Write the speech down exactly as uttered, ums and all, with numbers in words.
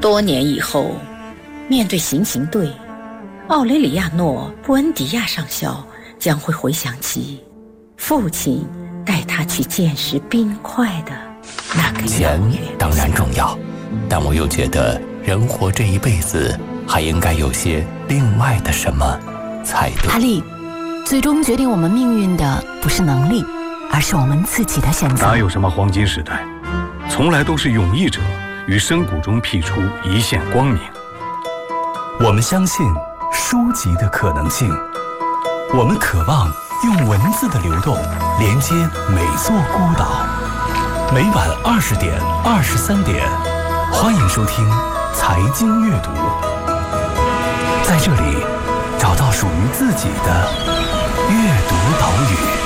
多年以后，面对行刑队，奥雷里亚诺·布恩迪亚上校将会回想起父亲带他去见识冰块的那个钱当然重要，但我又觉得人活这一辈子还应该有些另外的什么才对。 阿力，最终决定我们命运的不是能力，而是我们自己的选择。 哪有什么黄金时代，从来都是勇毅者于深谷中辟出一线光明。 我们相信书籍的可能性，我们渴望用文字的流动连接每座孤岛。每晚二十点、二十三点，欢迎收听财经阅读，在这里找到属于自己的阅读岛屿。